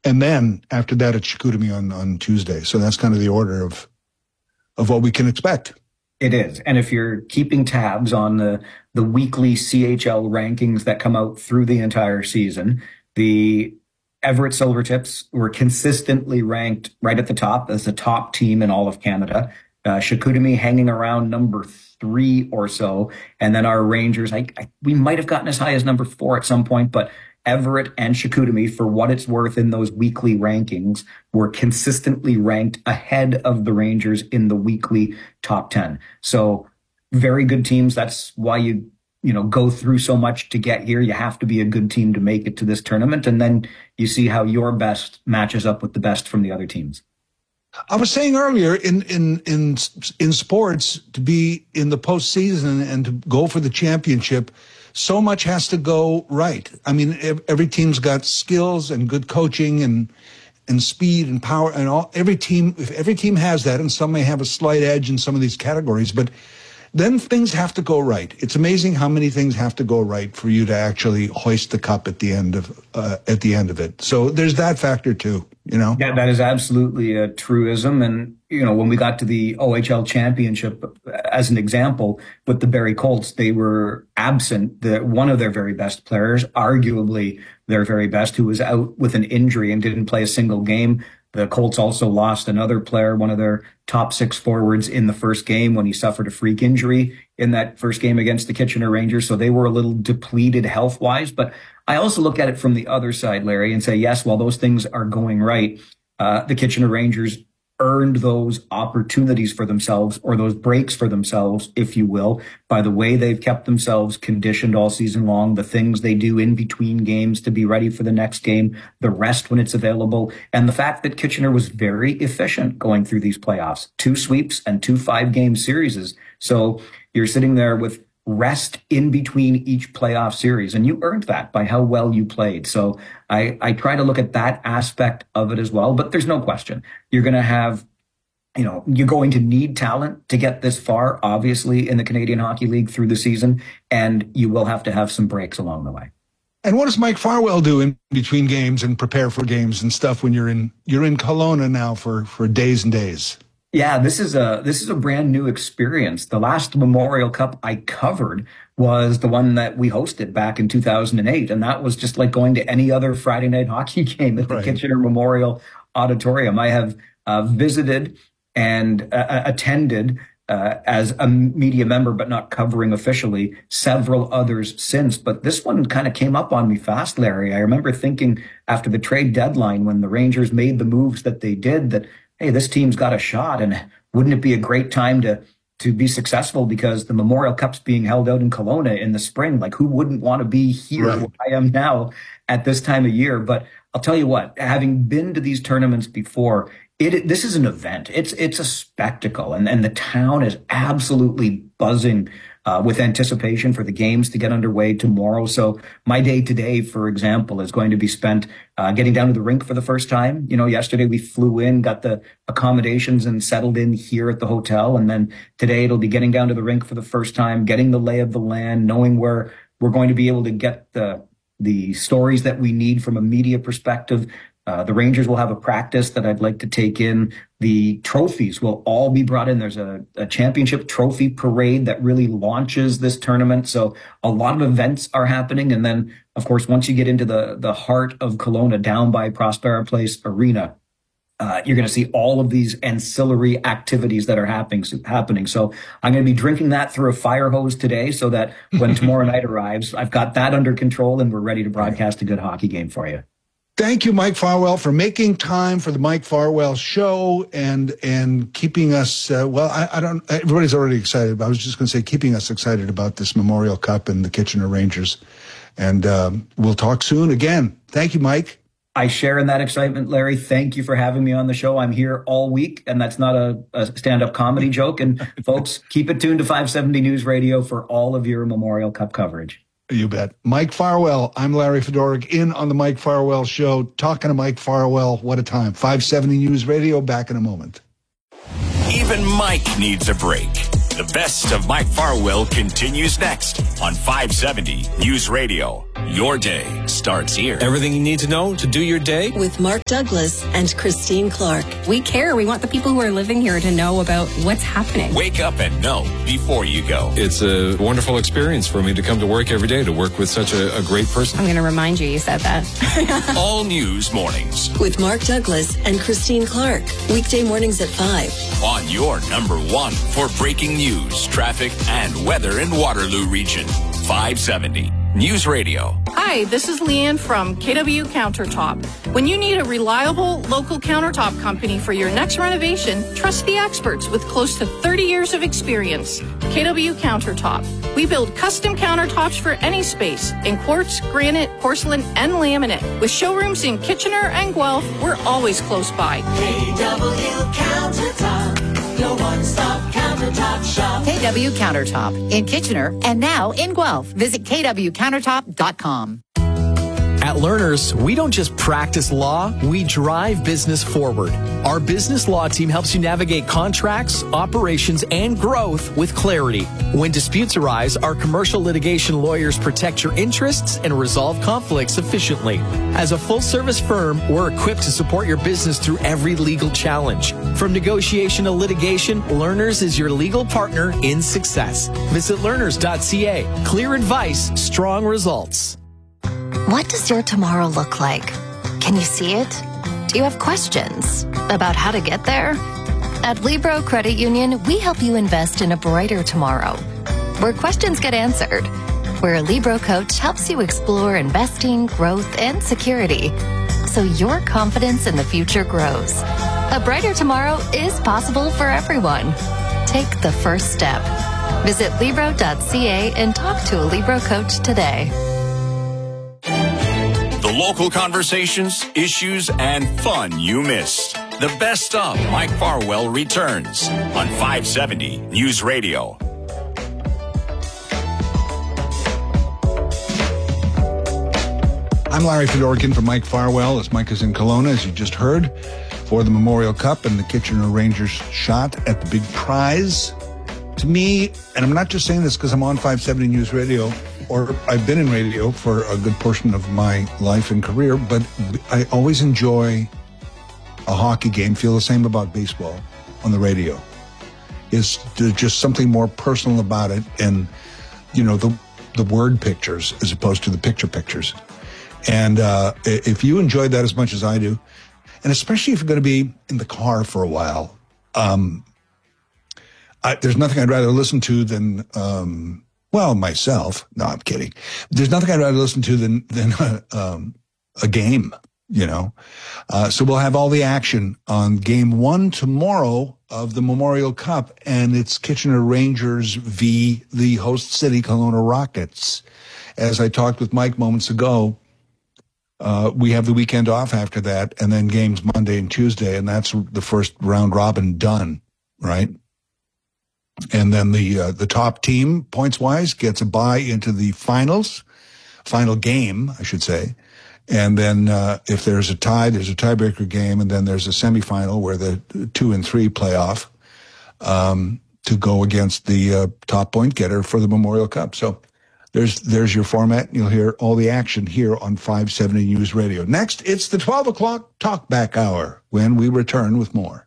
And then after that, it's Chicoutimi on Tuesday. So that's kind of the order of what we can expect. It is. And if you're keeping tabs on the weekly CHL rankings that come out through the entire season, the Everett Silvertips were consistently ranked right at the top as the top team in all of Canada. Chicoutimi hanging around number 3 or so. And then our Rangers, we might have gotten as high as number 4 at some point, but Everett and Chicoutimi, for what it's worth in those weekly rankings, were consistently ranked ahead of the Rangers in the weekly top 10. So very good teams. That's why you go through so much to get here. You have to be a good team to make it to this tournament. And then you see how your best matches up with the best from the other teams. I was saying earlier in sports, to be in the postseason and to go for the championship, so much has to go right. I mean, every team's got skills and good coaching and speed and power and all. If every team has that, and some may have a slight edge in some of these categories, but then things have to go right. It's amazing how many things have to go right for you to actually hoist the cup at the end of it. So there's that factor too, Yeah, that is absolutely a truism. And, when we got to the OHL championship, as an example, with the Barrie Colts, they were absent one of their very best players, arguably their very best, who was out with an injury and didn't play a single game. The Colts also lost another player, one of their top 6 forwards, in the first game when he suffered a freak injury in that first game against the Kitchener Rangers. So they were a little depleted health-wise. But I also look at it from the other side, Larry, and say, yes, while those things are going right, the Kitchener Rangers earned those opportunities for themselves, or those breaks for themselves, if you will, by the way they've kept themselves conditioned all season long, the things they do in between games to be ready for the next game, the rest when it's available, and the fact that Kitchener was very efficient going through these playoffs, 2 sweeps and 2 5-game series. So you're sitting there with rest in between each playoff series, and you earned that by how well you played. So I try to look at that aspect of it as well, but there's no question you're going to have, you're going to need talent to get this far, obviously, in the Canadian Hockey League through the season, and you will have to have some breaks along the way. And what does Mike Farwell do in between games and prepare for games and stuff when you're in Kelowna now for days and days? Yeah, this is a brand new experience. The last Memorial Cup I covered was the one that we hosted back in 2008. And that was just like going to any other Friday night hockey game at the Kitchener Memorial Auditorium. I have visited and attended as a media member, but not covering officially, several others since. But this one kind of came up on me fast, Larry. I remember thinking after the trade deadline, when the Rangers made the moves that they did, that, hey, this team's got a shot, and wouldn't it be a great time to be successful, because the Memorial Cup's being held out in Kelowna in the spring. Like, who wouldn't want to be here where I am now at this time of year? But I'll tell you what, having been to these tournaments before, this is an event. It's a spectacle, and the town is absolutely buzzing with anticipation for the games to get underway tomorrow. So my day today, for example, is going to be spent getting down to the rink for the first time. Yesterday we flew in, got the accommodations and settled in here at the hotel. And then today it'll be getting down to the rink for the first time, getting the lay of the land, knowing where we're going to be able to get the stories that we need from a media perspective. The Rangers will have a practice that I'd like to take in. The trophies will all be brought in. There's a championship trophy parade that really launches this tournament. So a lot of events are happening. And then, of course, once you get into the heart of Kelowna, down by Prospera Place Arena, you're going to see all of these ancillary activities that are happening. So I'm going to be drinking that through a fire hose today, so that when tomorrow night arrives, I've got that under control and we're ready to broadcast a good hockey game for you. Thank you, Mike Farwell, for making time for the Mike Farwell Show and keeping us, everybody's already excited, but I was just going to say keeping us excited about this Memorial Cup and the Kitchener Rangers. And we'll talk soon again. Thank you, Mike. I share in that excitement, Larry. Thank you for having me on the show. I'm here all week, and that's not a stand-up comedy joke. And folks, keep it tuned to 570 News Radio for all of your Memorial Cup coverage. You bet. Mike Farwell. I'm Larry Fedoruk, in on the Mike Farwell Show, talking to Mike Farwell. What a time. 570 News Radio, back in a moment. Even Mike needs a break. The best of Mike Farwell continues next on 570 News Radio. Your day starts here. Everything you need to know to do your day with Mark Douglas and Christine Clark. We care. We want the people who are living here to know about what's happening. Wake up and know before you go. It's a wonderful experience for me to come to work every day, to work with such a great person. I'm going to remind you said that. All News Mornings with Mark Douglas and Christine Clark. Weekday mornings at 5. On your number one for breaking news, traffic, and weather in Waterloo Region. 570 News Radio. Hi, this is Leanne from KW Countertop. When you need a reliable local countertop company for your next renovation, trust the experts with close to 30 years of experience. KW Countertop. We build custom countertops for any space in quartz, granite, porcelain, and laminate. With showrooms in Kitchener and Guelph, we're always close by. KW Countertop, your one-stop countertop shop. KW Countertop in Kitchener and now in Guelph. Visit kwcountertop.com. At Learners, we don't just practice law, we drive business forward. Our business law team helps you navigate contracts, operations, and growth with clarity. When disputes arise, our commercial litigation lawyers protect your interests and resolve conflicts efficiently. As a full-service firm, we're equipped to support your business through every legal challenge. From negotiation to litigation, Learners is your legal partner in success. Visit learners.ca. Clear advice, strong results. What does your tomorrow look like? Can you see it? Do you have questions about how to get there? At Libro Credit Union, we help you invest in a brighter tomorrow, where questions get answered, where a Libro coach helps you explore investing, growth, and security, so your confidence in the future grows. A brighter tomorrow is possible for everyone. Take the first step. Visit Libro.ca and talk to a Libro coach today. The local conversations, issues, and fun you missed. The best of Mike Farwell returns on 570 News Radio. I'm Larry Fedorkin from Mike Farwell, as Mike is in Kelowna, as you just heard, for the Memorial Cup and the Kitchener Rangers shot at the big prize. To me, and I'm not just saying this because I'm on 570 News Radio, or I've been in radio for a good portion of my life and career, but I always enjoy a hockey game, feel the same about baseball on the radio. Is just something more personal about it, and, you know, the word pictures as opposed to the picture pictures. And if you enjoyed that as much as I do, and especially if you're going to be in the car for a while, there's nothing I'd rather listen to than, myself. No, I'm kidding. There's nothing I'd rather listen to than a game, you know. So we'll have all the action on Game 1 tomorrow of the Memorial Cup, and it's Kitchener Rangers v. the host city, Kelowna Rockets. As I talked with Mike moments ago, we have the weekend off after that, and then games Monday and Tuesday, and that's the first round robin done, right? And then the top team, points-wise, gets a bye into the final game, I should say. And then if there's a tie, there's a tiebreaker game, and then there's a semifinal where the 2 and 3 play off to go against the top point getter for the Memorial Cup. So there's your format. You'll hear all the action here on 570 News Radio. Next, it's the 12 o'clock Talkback Hour when we return with more.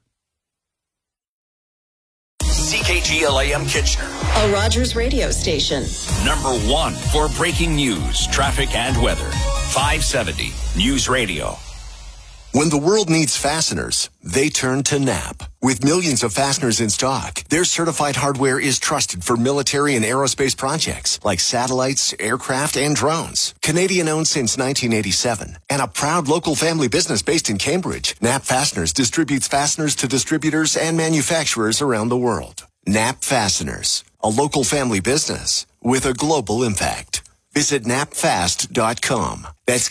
CKGLAM Kitchener, a Rogers radio station. Number one for breaking news, traffic, and weather. 570 News Radio. When the world needs fasteners, they turn to Knapp. With millions of fasteners in stock, their certified hardware is trusted for military and aerospace projects like satellites, aircraft, and drones. Canadian-owned since 1987 and a proud local family business based in Cambridge, Knapp Fasteners distributes fasteners to distributors and manufacturers around the world. Knapp Fasteners, a local family business with a global impact. Visit knappfast.com. That's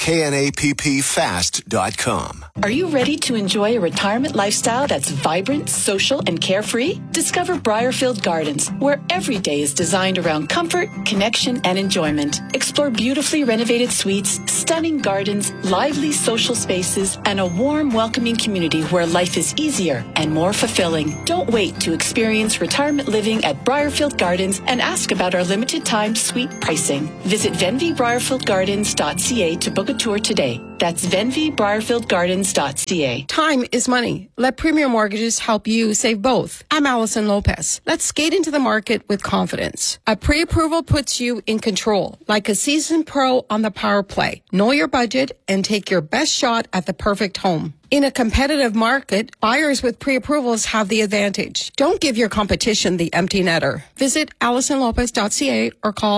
KNAPPFast.com. Are you ready to enjoy a retirement lifestyle that's vibrant, social, and carefree? Discover Briarfield Gardens, where every day is designed around comfort, connection, and enjoyment. Explore beautifully renovated suites, stunning gardens, lively social spaces, and a warm, welcoming community where life is easier and more fulfilling. Don't wait to experience retirement living at Briarfield Gardens and ask about our limited time suite pricing. Visit venvybriarfieldgardens.ca to book a tour today. That's venvybriarfieldgardens.ca. Time is money. Let Premier Mortgages help you save both. I'm Allison Lopez. Let's skate into the market with confidence. A pre-approval puts you in control, like a seasoned pro on the power play. Know your budget and take your best shot at the perfect home. In a competitive market, buyers with pre-approvals have the advantage. Don't give your competition the empty netter. Visit AllisonLopez.ca or call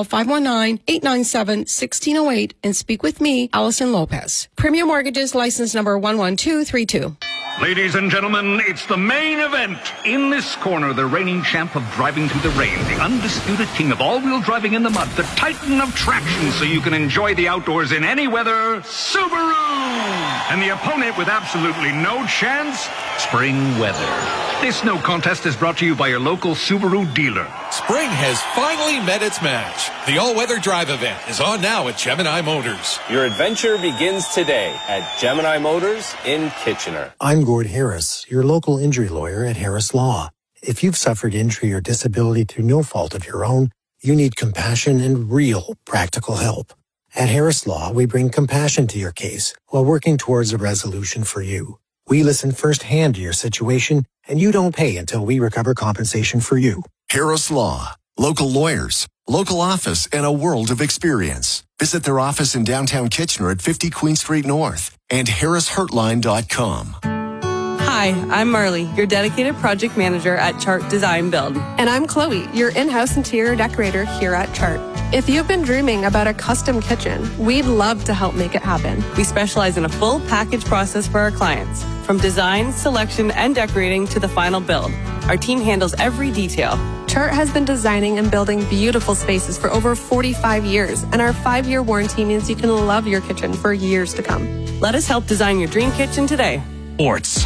519-897-1608 and speak with me, Allison Lopez. Premier Mortgages, license number 11232. Ladies and gentlemen, it's the main event. In this corner, the reigning champ of driving through the rain, the undisputed king of all-wheel driving in the mud, the titan of traction so you can enjoy the outdoors in any weather, Subaru! And the opponent with absolutely no chance, spring weather. This no contest is brought to you by your local Subaru dealer. Spring has finally met its match. The all-weather drive event is on now at Gemini Motors. Your adventure begins today at Gemini Motors in Kitchener. I'm Gord Harris, your local injury lawyer at Harris Law. If you've suffered injury or disability through no fault of your own, you need compassion and real practical help. At Harris Law, we bring compassion to your case while working towards a resolution for you. We listen firsthand to your situation, and you don't pay until we recover compensation for you. Harris Law. Local lawyers, local office, and a world of experience. Visit their office in downtown Kitchener at 50 Queen Street North and harrishurtline.com. Hi, I'm Marley, your dedicated project manager at Chart Design Build. And I'm Chloe, your in-house interior decorator here at Chart. If you've been dreaming about a custom kitchen, we'd love to help make it happen. We specialize in a full package process for our clients, from design, selection, and decorating to the final build. Our team handles every detail. Chart has been designing and building beautiful spaces for over 45 years, and our 5-year warranty means you can love your kitchen for years to come. Let us help design your dream kitchen today. Sports.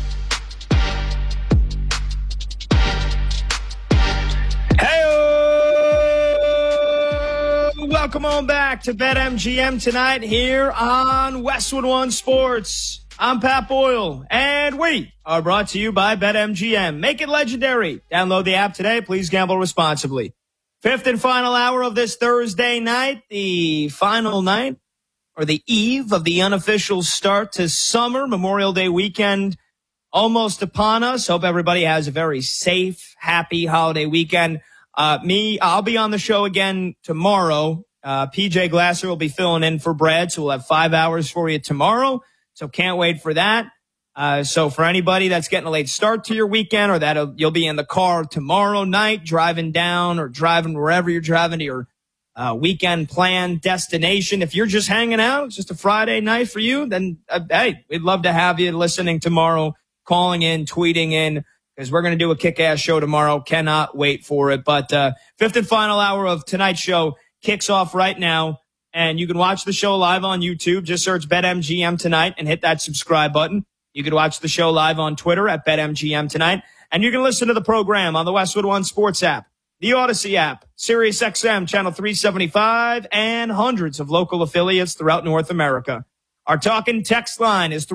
Welcome on back to BetMGM tonight here on Westwood One Sports. I'm Pat Boyle, and we are brought to you by BetMGM. Make it legendary. Download the app today. Please gamble responsibly. Fifth and final hour of this Thursday night, the final night or the eve of the unofficial start to summer. Memorial Day weekend almost upon us. Hope everybody has a very safe, happy holiday weekend. I'll be on the show again tomorrow. PJ Glasser will be filling in for Brad, so we'll have 5 hours for you tomorrow. So can't wait for that. So for anybody that's getting a late start to your weekend or that you'll be in the car tomorrow night, driving down or driving wherever you're driving to your weekend plan destination. If you're just hanging out, it's just a Friday night for you, then hey, we'd love to have you listening tomorrow, calling in, tweeting in, because we're going to do a kick-ass show tomorrow. Cannot wait for it. But fifth and final hour of tonight's show kicks off right now, and you can watch the show live on YouTube. Just search BetMGM Tonight and hit that subscribe button. You can watch the show live on Twitter at BetMGM Tonight, and you can listen to the program on the Westwood One Sports app, the Odyssey app, Sirius XM, Channel 375, and hundreds of local affiliates throughout North America. Our talking text line is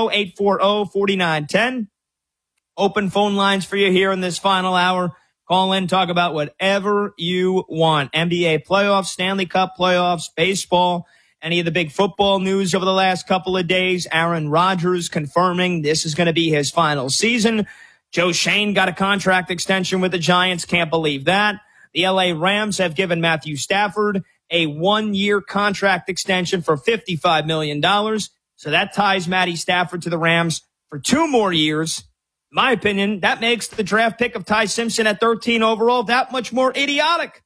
310-840-4910. Open phone lines for you here in this final hour. Call in, talk about whatever you want. NBA playoffs, Stanley Cup playoffs, baseball, any of the big football news over the last couple of days. Aaron Rodgers confirming this is going to be his final season. Joe Shane got a contract extension with the Giants. Can't believe that. The LA Rams have given Matthew Stafford a 1-year contract extension for $55 million. So that ties Matty Stafford to the Rams for 2 more years. In my opinion, that makes the draft pick of Ty Simpson at 13 overall that much more idiotic.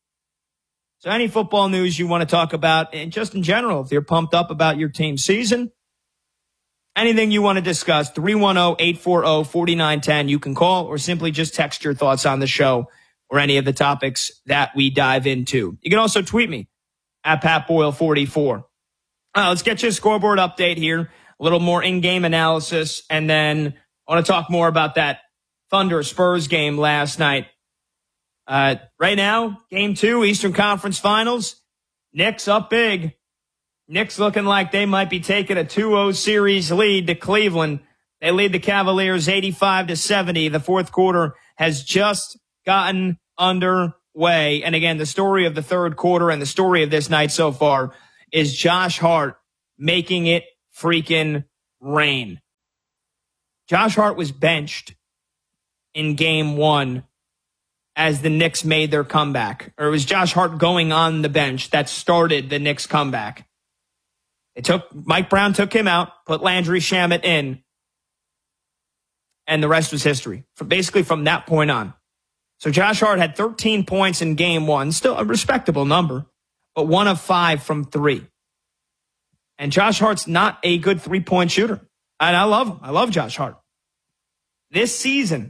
So any football news you want to talk about, and just in general, if you're pumped up about your team's season, anything you want to discuss, 310-840-4910. You can call or simply just text your thoughts on the show or any of the topics that we dive into. You can also tweet me at PatBoyle44. Let's get you a scoreboard update here, a little more in-game analysis, and then I want to talk more about that Thunder-Spurs game last night. Right now, Game 2, Eastern Conference Finals, Knicks up big. Knicks looking like they might be taking a 2-0 series lead to Cleveland. They lead the Cavaliers 85-70. The fourth quarter has just gotten underway. And again, the story of the third quarter and the story of this night so far is Josh Hart making it freaking rain. Josh Hart was benched in Game 1 as the Knicks made their comeback. Or it was Josh Hart going on the bench that started the Knicks comeback. Mike Brown took him out, put Landry Shamet in, and the rest was history. Basically from that point on. So Josh Hart had 13 points in Game 1, still a respectable number, but 1 of 5 from 3. And Josh Hart's not a good three-point shooter. And I love him. I love Josh Hart. This season,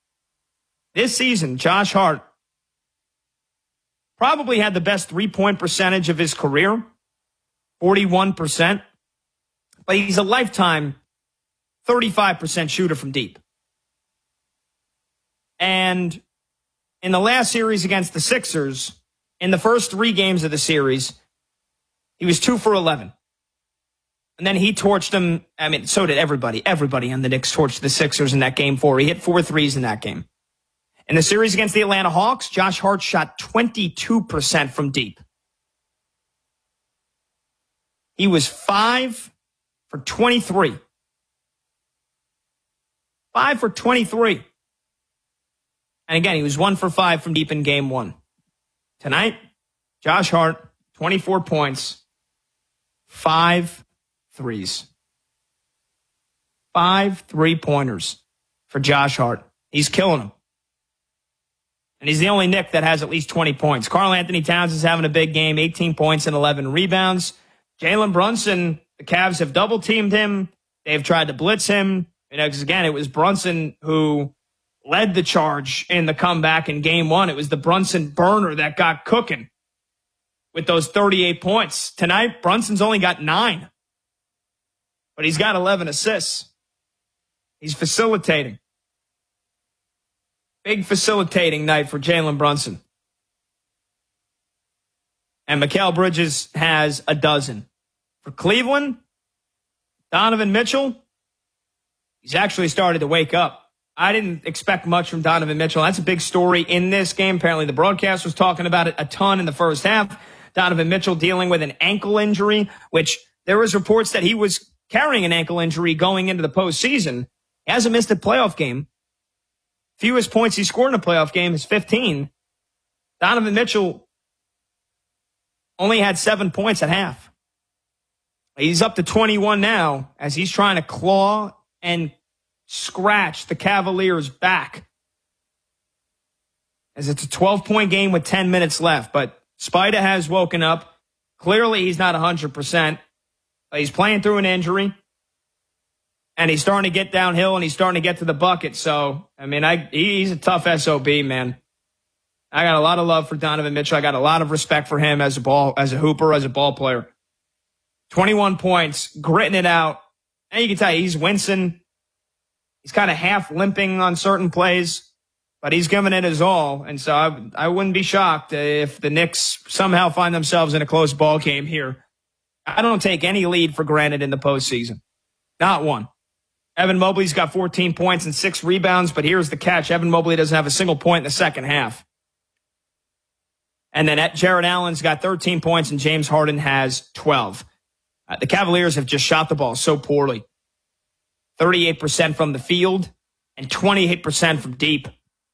Josh Hart probably had the best three-point percentage of his career, 41%. But he's a lifetime 35% shooter from deep. And in the last series against the Sixers, in the first 3 games of the series, he was 2 for 11. And then he torched them. I mean, so did everybody. Everybody on the Knicks torched the Sixers in that Game 4. He hit 4 threes in that game. In the series against the Atlanta Hawks, Josh Hart shot 22% from deep. He was 5 for 23. 5 for 23. And again, he was 1 for 5 from deep in Game 1. Tonight, Josh Hart, 24 points, 5 threes. 5 3-pointers for Josh Hart. He's killing them. And he's the only Knick that has at least 20 points. Karl Anthony Towns is having a big game, 18 points and 11 rebounds. Jalen Brunson, the Cavs have double-teamed him. They've tried to blitz him. Because again, it was Brunson who led the charge in the comeback in Game 1. It was the Brunson burner that got cooking with those 38 points. Tonight, Brunson's only got 9. But he's got 11 assists. He's facilitating. Big facilitating night for Jalen Brunson. And Mikal Bridges has a dozen. For Cleveland, Donovan Mitchell, he's actually started to wake up. I didn't expect much from Donovan Mitchell. That's a big story in this game. Apparently the broadcast was talking about it a ton in the first half. Donovan Mitchell dealing with an ankle injury, which there was reports that he was carrying an ankle injury going into the postseason. He hasn't missed a playoff game. Fewest points he scored in a playoff game is 15. Donovan Mitchell only had 7 points at half. He's up to 21 now as he's trying to claw and scratch the Cavaliers back. As it's a 12-point game with 10 minutes left. But Spida has woken up. Clearly he's not 100%. He's playing through an injury. And he's starting to get downhill and he's starting to get to the bucket. So, I mean, he's a tough SOB, man. I got a lot of love for Donovan Mitchell. I got a lot of respect for him as a hooper, as a ball player. 21 points, gritting it out. And you can tell he's wincing. He's kind of half limping on certain plays, but he's giving it his all. And so I wouldn't be shocked if the Knicks somehow find themselves in a close ball game here. I don't take any lead for granted in the postseason. Not one. Evan Mobley's got 14 points and 6 rebounds, but here's the catch. Evan Mobley doesn't have a single point in the second half. And then Jared Allen's got 13 points and James Harden has 12. The Cavaliers have just shot the ball so poorly. 38% from the field and 28% from deep.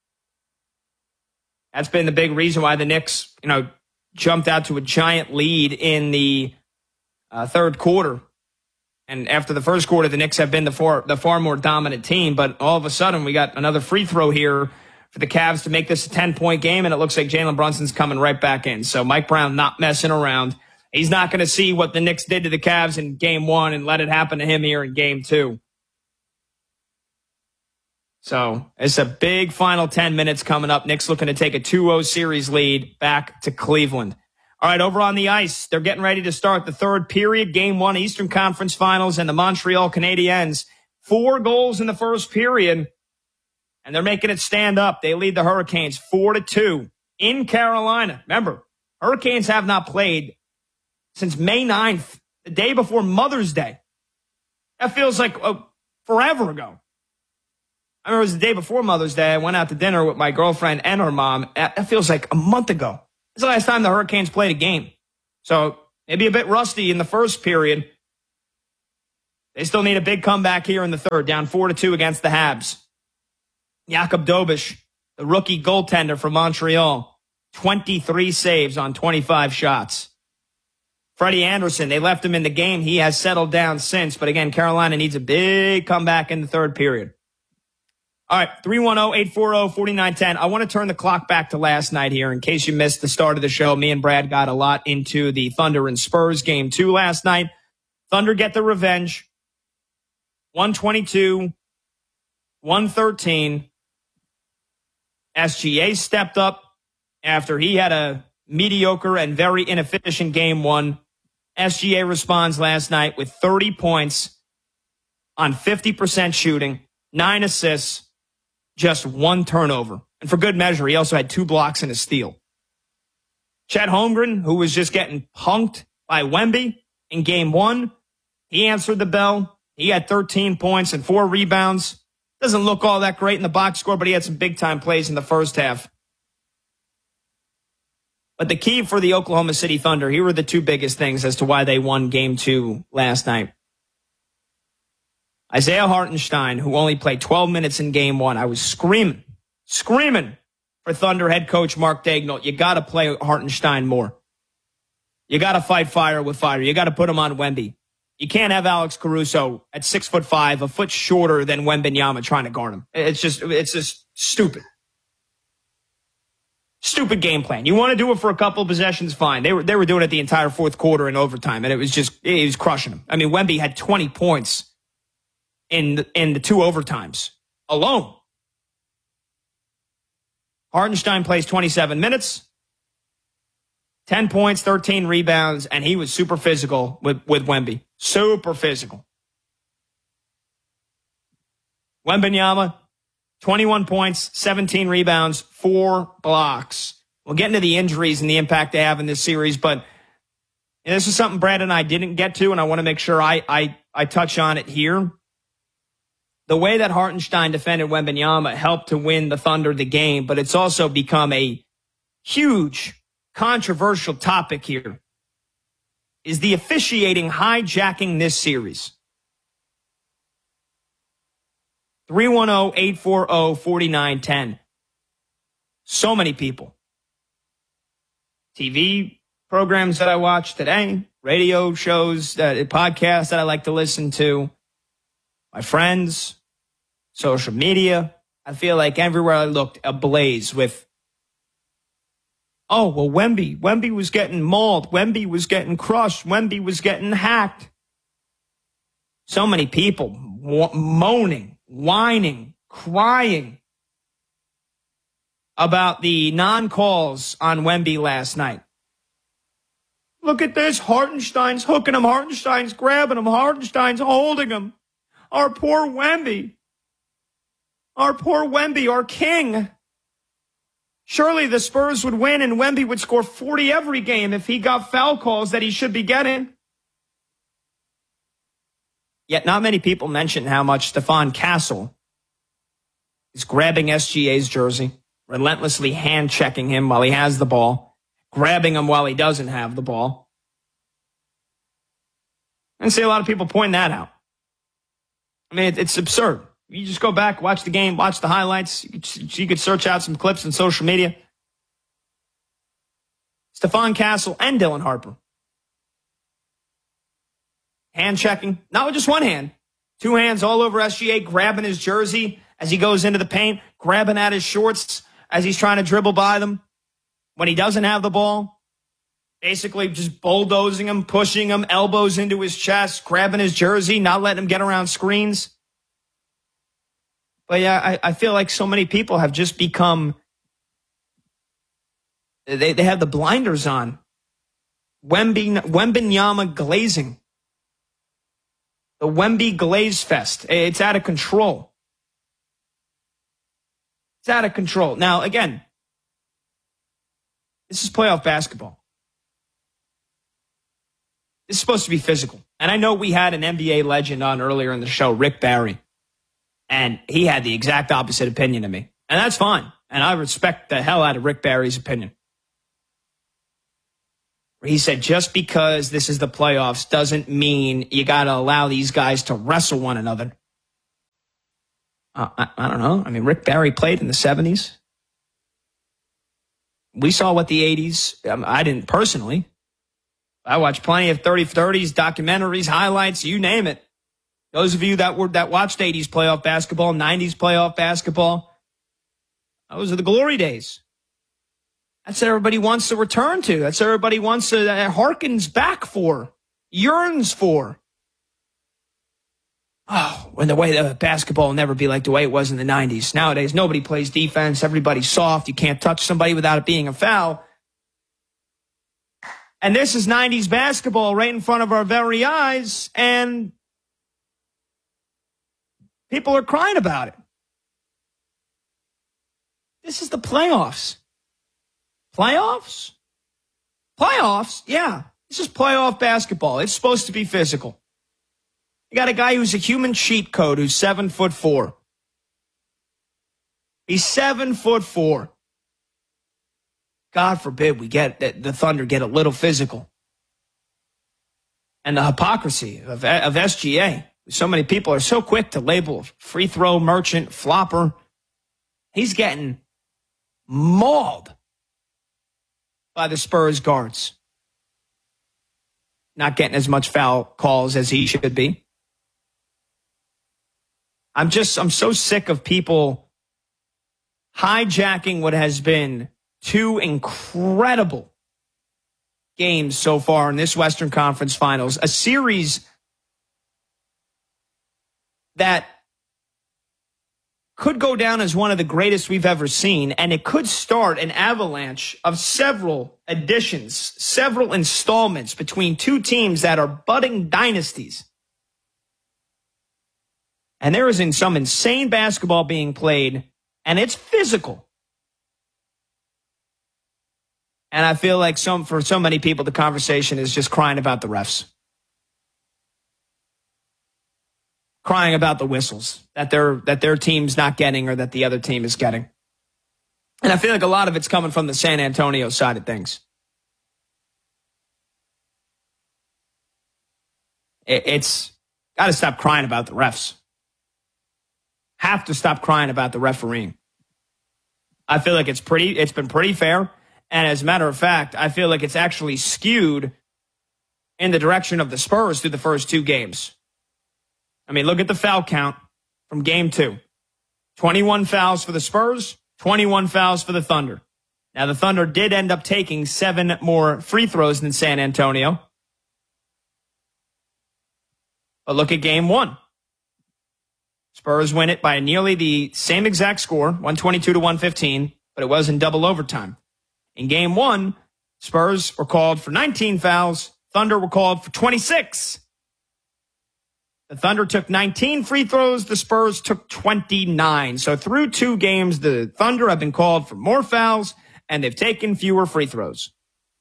That's been the big reason why the Knicks, jumped out to a giant lead in the third quarter. And after the first quarter, the Knicks have been the far more dominant team. But all of a sudden, we got another free throw here for the Cavs to make this a 10-point game, and it looks like Jalen Brunson's coming right back in. So Mike Brown not messing around. He's not going to see what the Knicks did to the Cavs in Game 1 and let it happen to him here in Game 2. So it's a big final 10 minutes coming up. Knicks looking to take a 2-0 series lead back to Cleveland. All right, over on the ice, they're getting ready to start the third period. Game 1, Eastern Conference Finals, and the Montreal Canadiens. 4 goals in the first period, and they're making it stand up. They lead the Hurricanes 4-2 in Carolina. Remember, Hurricanes have not played since May 9th, the day before Mother's Day. That feels like forever ago. I remember it was the day before Mother's Day. I went out to dinner with my girlfriend and her mom. That feels like a month ago. It's the last time the Hurricanes played a game. So maybe a bit rusty in the first period. They still need a big comeback here in the third, down 4-2 against the Habs. Jakub Dobeš, the rookie goaltender from Montreal, 23 saves on 25 shots. Freddie Anderson, they left him in the game. He has settled down since. But again, Carolina needs a big comeback in the third period. All right, 310-840-4910. I want to turn the clock back to last night here. In case you missed the start of the show, me and Brad got a lot into the Thunder and Spurs game 2 last night. Thunder get the revenge. 122-113. SGA stepped up after he had a mediocre and very inefficient game 1. SGA responds last night with 30 points on 50% shooting, 9 assists, just 1 turnover. And for good measure, he also had 2 blocks and a steal. Chet Holmgren, who was just getting punked by Wemby in game 1, he answered the bell. He had 13 points and 4 rebounds. Doesn't look all that great in the box score, but he had some big-time plays in the first half. But the key for the Oklahoma City Thunder, here were the 2 biggest things as to why they won game 2 last night. Isaiah Hartenstein, who only played 12 minutes in game 1. I was screaming for Thunder head coach Mark Daigneault. You got to play Hartenstein more. You got to fight fire with fire. You got to put him on Wemby. You can't have Alex Caruso at 6'5", a foot shorter than Wembanyama trying to guard him. It's just stupid. Stupid game plan. You want to do it for a couple of possessions, fine. They were doing it the entire fourth quarter in overtime, and he was crushing them. I mean, Wemby had 20 points in the 2 overtimes alone. Hartenstein plays 27 minutes, 10 points, 13 rebounds, and he was super physical with Wemby. Super physical. Wembanyama, 21 points, 17 rebounds, 4 blocks. We'll get into the injuries and the impact they have in this series, but this is something Brad and I didn't get to, and I want to make sure I touch on it here. The way that Hartenstein defended Wembanyama helped to win the Thunder the game, but it's also become a huge controversial topic here. Is the officiating hijacking this series? 310-840-4910. So many people. TV programs that I watch today, radio shows, podcasts that I like to listen to, my friends, social media. I feel like everywhere I looked, ablaze with, oh, well, Wemby was getting mauled. Wemby was getting crushed. Wemby was getting hacked. So many people moaning, whining, crying about the non-calls on Wemby last night. Look at this. Hartenstein's hooking him. Hartenstein's grabbing him. Hartenstein's holding him. Our poor Wemby. Our poor Wemby, our king. Surely the Spurs would win and Wemby would score 40 every game if he got foul calls that he should be getting. Yet not many people mention how much Stefan Castle is grabbing SGA's jersey, relentlessly hand-checking him while he has the ball, grabbing him while he doesn't have the ball. I see a lot of people point that out. I mean, it's absurd. You just go back, watch the game, watch the highlights. You could search out some clips on social media. Stefan Castle and Dylan Harper. Hand checking, not with just one hand. 2 hands all over SGA, grabbing his jersey as he goes into the paint, grabbing at his shorts as he's trying to dribble by them. When he doesn't have the ball, basically just bulldozing him, pushing him, elbows into his chest, grabbing his jersey, not letting him get around screens. But yeah, I feel like so many people have just become, they have the blinders on Wembanyama glazing. The Wemby Glaze Fest. It's out of control. It's out of control. Now, again, this is playoff basketball. This is supposed to be physical. And I know we had an NBA legend on earlier in the show, Rick Barry, and he had the exact opposite opinion of me. And that's fine. And I respect the hell out of Rick Barry's opinion. He said, just because this is the playoffs doesn't mean you got to allow these guys to wrestle one another. I don't know. I mean, Rick Barry played in the 70s. We saw what the 80s, I didn't personally. I watched plenty of 30-30s, documentaries, highlights, you name it. Those of you that watched 80s playoff basketball, 90s playoff basketball, those are the glory days. That's what everybody wants to return to. That's what everybody wants to, harkens back for, yearns for. Oh, when the way the basketball will never be like the way it was in the 90s. Nowadays, nobody plays defense. Everybody's soft. You can't touch somebody without it being a foul. And this is 90s basketball right in front of our very eyes, and people are crying about it. This is the playoffs. Playoffs? Playoffs? Yeah. This is playoff basketball. It's supposed to be physical. You got a guy who's a human cheat code who's 7'4". He's 7'4". God forbid we get the Thunder get a little physical. And the hypocrisy of SGA. So many people are so quick to label free throw merchant, flopper. He's getting mauled by the Spurs guards. Not getting as much foul calls as he should be. I'm so sick of people hijacking what has been two incredible games so far in this Western Conference Finals, a series that could go down as one of the greatest we've ever seen, and it could start an avalanche of several additions, several installments between two teams that are budding dynasties. And there is some insane basketball being played, and it's physical. And I feel like for so many people, the conversation is just crying about the refs. Crying about the whistles that their team's not getting or that the other team is getting. And I feel like a lot of it's coming from the San Antonio side of things. It's got to stop crying about the refs. Have to stop crying about the refereeing. I feel like it's been pretty fair. And as a matter of fact, I feel like it's actually skewed in the direction of the Spurs through the first two games. I mean, look at the foul count from game 2. 21 fouls for the Spurs, 21 fouls for the Thunder. Now, the Thunder did end up taking 7 more free throws than San Antonio. But look at game 1. Spurs win it by nearly the same exact score, 122-115, but it was in double overtime. In game 1, Spurs were called for 19 fouls. Thunder were called for 26. The Thunder took 19 free throws. The Spurs took 29. So through 2 games, the Thunder have been called for more fouls, and they've taken fewer free throws.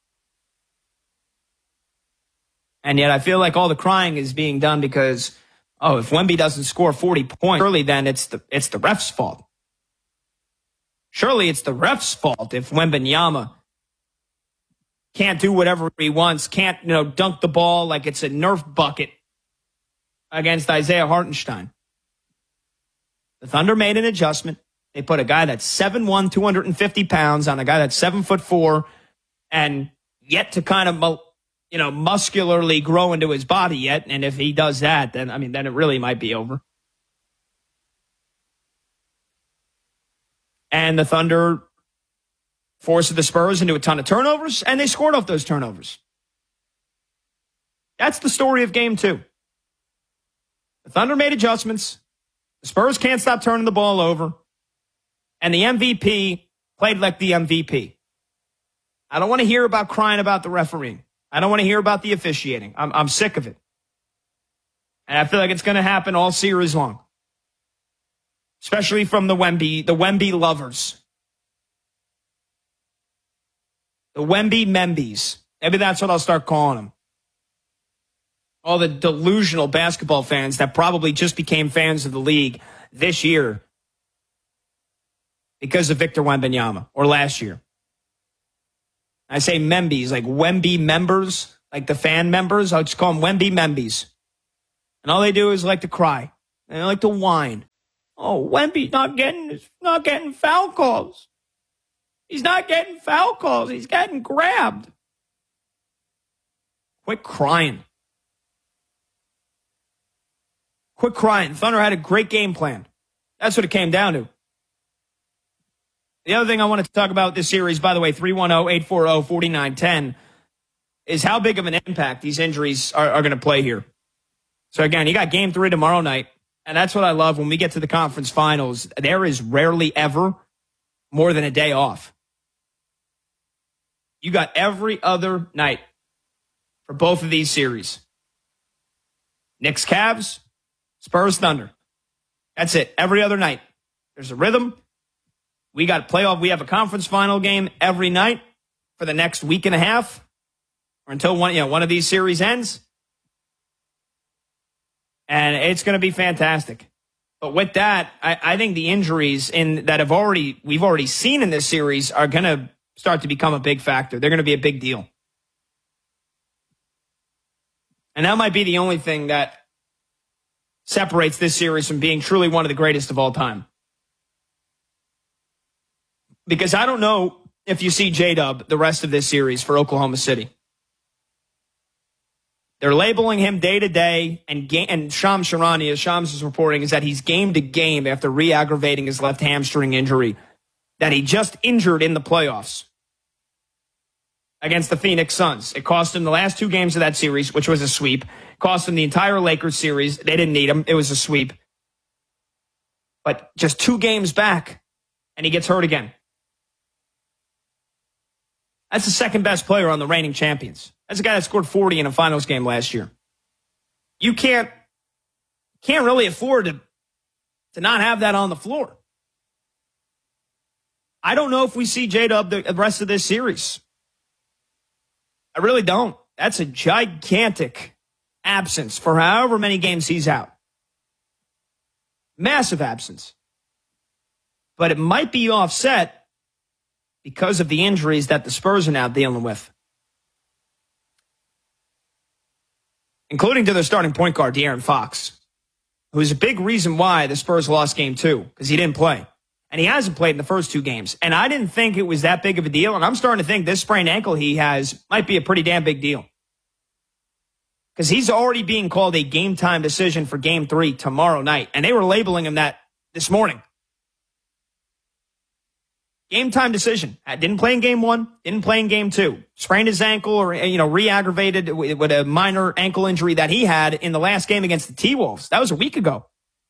And yet I feel like all the crying is being done because, if Wemby doesn't score 40 points early, then it's the ref's fault. Surely it's the ref's fault if Wembanyama can't do whatever he wants, can't, dunk the ball like it's a Nerf bucket against Isaiah Hartenstein. The Thunder made an adjustment. They put a guy that's 7'1", 250 pounds on a guy that's 7'4", and yet to kind of, muscularly grow into his body yet. And if he does that, then it really might be over. And the Thunder forced the Spurs into a ton of turnovers, and they scored off those turnovers. That's the story of game 2. The Thunder made adjustments. The Spurs can't stop turning the ball over. And the MVP played like the MVP. I don't want to hear about crying about the refereeing. I don't want to hear about the officiating. I'm sick of it. And I feel like it's going to happen all series long. Especially from the Wemby lovers. The Wemby Membies. Maybe that's what I'll start calling them. All the delusional basketball fans that probably just became fans of the league this year because of Victor Wembanyama, or last year. I say Membies, like Wemby members, like the fan members. I'll just call them Wemby Membies. And all they do is like to cry. And they like to whine. Oh, Wemby's not getting foul calls. He's not getting foul calls. He's getting grabbed. Quit crying. Quit crying. Thunder had a great game plan. That's what it came down to. The other thing I wanted to talk about this series, by the way, 310-840-4910, is how big of an impact these injuries are going to play here. So again, you got game 3 tomorrow night, and that's what I love when we get to the conference finals. There is rarely ever more than a day off. You got every other night for both of these series. Knicks Cavs, Spurs Thunder. That's it. Every other night. There's a rhythm. We got playoff. We have a conference final game every night for the next week and a half, or until one of these series ends. And it's going to be fantastic. But with that, I think the injuries that we've already seen in this series are going to start to become a big factor. They're going to be a big deal. And that might be the only thing that separates this series from being truly one of the greatest of all time. Because I don't know if you see J-Dub the rest of this series for Oklahoma City. They're labeling him day to day, and Shams Charania, as Shams is reporting, is that he's game to game after re-aggravating his left hamstring injury that he just injured in the playoffs against the Phoenix Suns. It cost him the last 2 games of that series, which was a sweep. It cost him the entire Lakers series. They didn't need him. It was a sweep. But just 2 games back, and he gets hurt again. That's the second best player on the reigning champions. That's a guy that scored 40 in a finals game last year. You can't really afford to not have that on the floor. I don't know if we see J-Dub the rest of this series. I really don't. That's a gigantic absence for however many games he's out. Massive absence. But it might be offset because of the injuries that the Spurs are now dealing with. Including to their starting point guard, De'Aaron Fox, who's a big reason why the Spurs lost game 2, because he didn't play. And he hasn't played in the first 2 games. And I didn't think it was that big of a deal. And I'm starting to think this sprained ankle he has might be a pretty damn big deal. Because he's already being called a game-time decision for game 3 tomorrow night. And they were labeling him that this morning. Game-time decision. Didn't play in game 1, didn't play in game 2. Sprained his ankle or, re-aggravated with a minor ankle injury that he had in the last game against the T-Wolves. That was a week ago.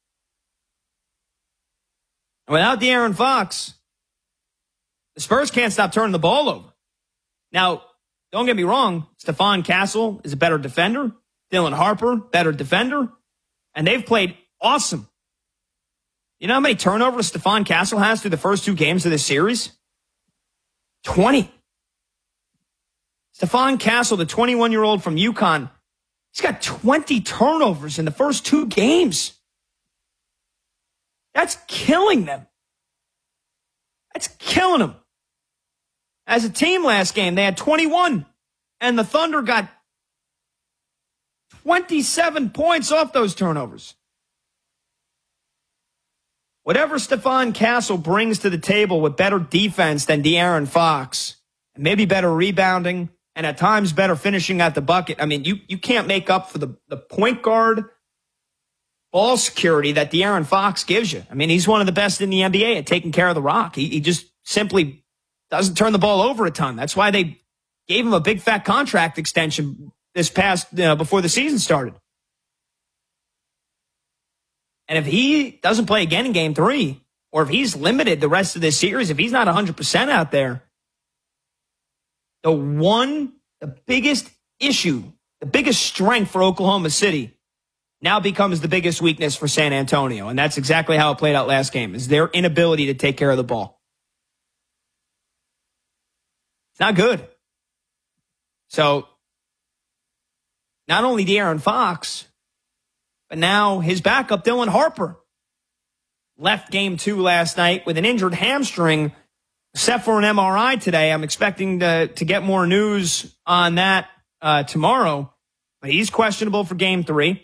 And without De'Aaron Fox, the Spurs can't stop turning the ball over. Now, don't get me wrong, Stephon Castle is a better defender. Dylan Harper, better defender. And they've played awesome. You know how many turnovers Stephon Castle has through the first 2 games of this series? 20. Stephon Castle, the 21-year-old from UConn, he's got 20 turnovers in the first 2 games. That's killing them. That's killing them. As a team last game, they had 21, and the Thunder got 27 points off those turnovers. Whatever Stephon Castle brings to the table with better defense than De'Aaron Fox, and maybe better rebounding, and at times better finishing at the bucket. I mean, you can't make up for the point guard ball security that De'Aaron Fox gives you. I mean, he's one of the best in the NBA at taking care of the rock. He just simply doesn't turn the ball over a ton. That's why they gave him a big fat contract extension this past, before the season started. And if he doesn't play again in game 3, or if he's limited the rest of this series, if he's not 100% out there, the biggest issue, the biggest strength for Oklahoma City now becomes the biggest weakness for San Antonio. And that's exactly how it played out last game, is their inability to take care of the ball. It's not good. So not only De'Aaron Fox, but now his backup, Dylan Harper, left game 2 last night with an injured hamstring, set for an MRI today. I'm expecting to get more news on that tomorrow. But he's questionable for game 3.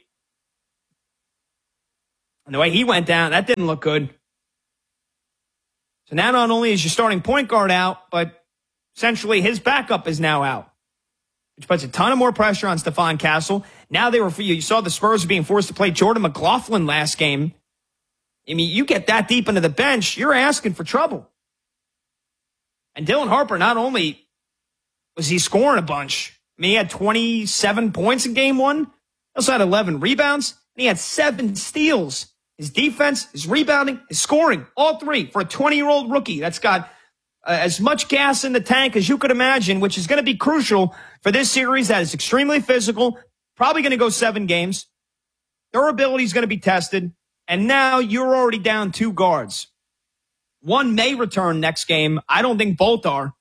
And the way he went down, that didn't look good. So now not only is your starting point guard out, but essentially his backup is now out, which puts a ton of more pressure on Stephon Castle. Now you saw the Spurs being forced to play Jordan McLaughlin last game. I mean, you get that deep into the bench, you're asking for trouble. And Dylan Harper, not only was he scoring a bunch, I mean, he had 27 points in game 1. He also had 11 rebounds, and he had 7 steals. His defense, his rebounding, his scoring, all 3 for a 20-year-old rookie that's got as much gas in the tank as you could imagine, which is going to be crucial for this series that is extremely physical, probably going to go 7 games. Durability is going to be tested, and now you're already down 2 guards. One may return next game. I don't think both are.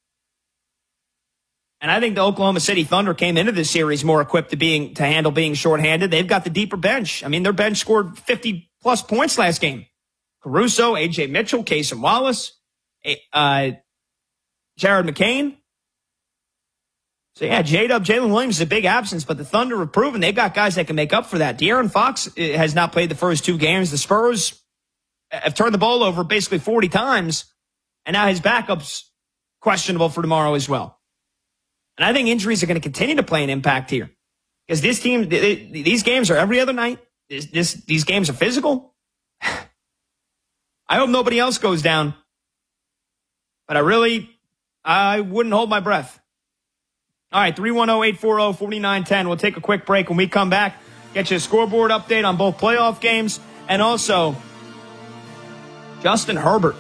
And I think the Oklahoma City Thunder came into this series more equipped to handle being shorthanded. They've got the deeper bench. I mean, their bench scored 50-plus points last game. Caruso, A.J. Mitchell, Cason Wallace, Jared McCain. So, yeah, Jalen Williams is a big absence, but the Thunder have proven they've got guys that can make up for that. De'Aaron Fox has not played the first 2 games. The Spurs have turned the ball over basically 40 times, and now his backup's questionable for tomorrow as well. And I think injuries are going to continue to play an impact here. Because this team, these games are every other night. These games are physical. I hope nobody else goes down. But I wouldn't hold my breath. All right, 310-840-4910. We'll take a quick break. When we come back, get you a scoreboard update on both playoff games and also Justin Herbert.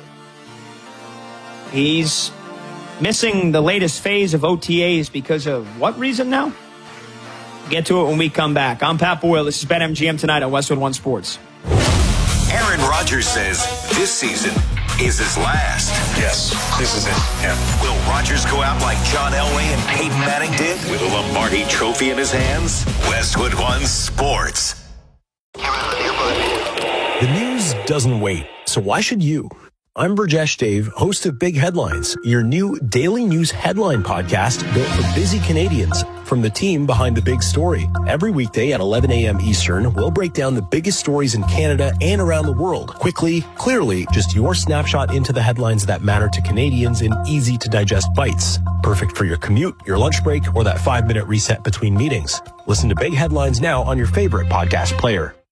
He's missing the latest phase of OTAs because of what reason now? Get to it when we come back. I'm Pat Boyle. This is BetMGM tonight on Westwood One Sports. Aaron Rodgers says this season is his last. Yes, this is it. Yeah. Will Rodgers go out like John Elway and Peyton Manning did with a Lombardi trophy in his hands? Westwood One Sports. The news doesn't wait, so why should you? I'm Burjesh Dave, host of Big Headlines, your new daily news headline podcast built for busy Canadians. From the team behind the big story. Every weekday at 11 a.m. Eastern, we'll break down the biggest stories in Canada and around the world. Quickly, clearly, just your snapshot into the headlines that matter to Canadians in easy-to-digest bites. Perfect for your commute, your lunch break, or that 5-minute reset between meetings. Listen to Big Headlines now on your favorite podcast player.